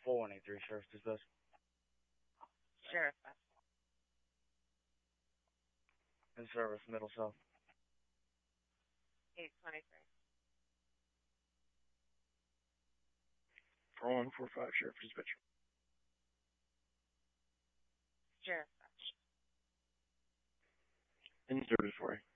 413 Sheriff's Dispatch. Sheriff. In service, Middle South. 823. 4145 Sheriff Dispatch. Sheriff. In service for you.